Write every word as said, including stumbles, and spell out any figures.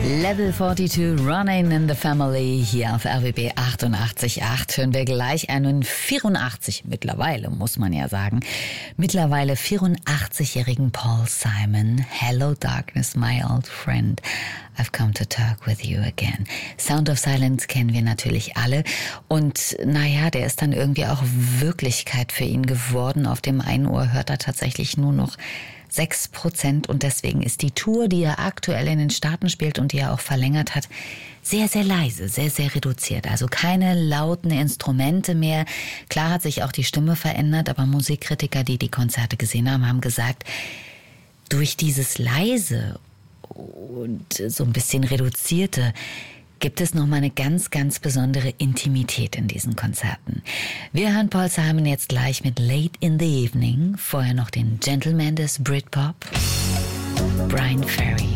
Level zweiundvierzig, Running in the Family, hier auf R W B achtundachtzig Komma acht hören wir gleich einen vierundachtzig, mittlerweile muss man ja sagen, mittlerweile vierundachtzigjährigen Paul Simon. Hello Darkness, my old friend, I've come to talk with you again. Sound of Silence kennen wir natürlich alle und naja, der ist dann irgendwie auch Wirklichkeit für ihn geworden. Auf dem einen Ohr hört er tatsächlich nur noch sechs Prozent und deswegen ist die Tour, die er aktuell in den Staaten spielt und die er auch verlängert hat, sehr, sehr leise, sehr, sehr reduziert. Also keine lauten Instrumente mehr. Klar hat sich auch die Stimme verändert, aber Musikkritiker, die die Konzerte gesehen haben, haben gesagt, durch dieses leise und so ein bisschen reduzierte gibt es nochmal eine ganz, ganz besondere Intimität in diesen Konzerten. Wir hören Paul Simon jetzt gleich mit Late in the Evening, vorher noch den Gentleman des Britpop, Bryan Ferry.